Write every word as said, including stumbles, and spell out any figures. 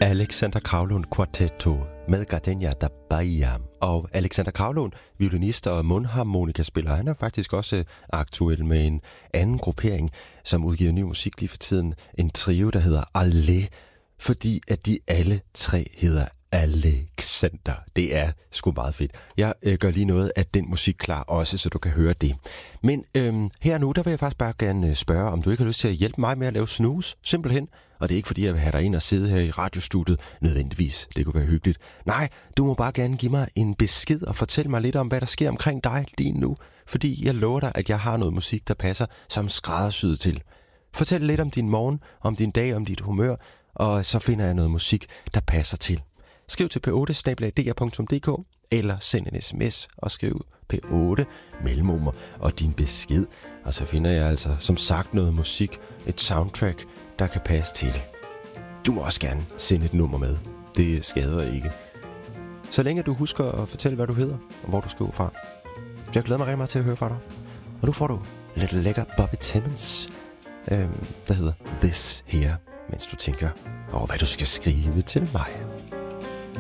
Alexander Kravlund Quartetto med Gardenia da Bahia. Og Alexander Kravlund, violinist og mundharmonikaspiller, han er faktisk også aktuel med en anden gruppering, som udgiver ny musik lige for tiden. En trio, der hedder Allé, fordi at de alle tre hedder Alexander. Det er sgu meget fedt. Jeg øh, gør lige noget af den musik klar også, så du kan høre det. Men øhm, her nu, der vil jeg faktisk bare gerne spørge, om du ikke har lyst til at hjælpe mig med at lave snooze, simpelthen. Og det er ikke fordi, jeg vil have dig ind og sidde her i radiostudiet nødvendigvis. Det kunne være hyggeligt. Nej, du må bare gerne give mig en besked og fortælle mig lidt om, hvad der sker omkring dig lige nu. Fordi jeg lover dig, at jeg har noget musik, der passer som skræddersyet til. Fortæl lidt om din morgen, om din dag, om dit humør, og så finder jeg noget musik, der passer til. Skriv til p otte snabel-a d r punktum d k eller send en sms og skriv p otte mellemnummer og din besked. Og så finder jeg altså som sagt noget musik, et soundtrack, der kan passe til det. Du må også gerne sende et nummer med. Det skader ikke. Så længe du husker at fortælle, hvad du hedder og hvor du skal ud fra. Jeg glæder mig rigtig meget til at høre fra dig. Og nu får du lidt lækker Bobby Timmons, øhm, der hedder This Here, mens du tænker over, hvad du skal skrive til mig.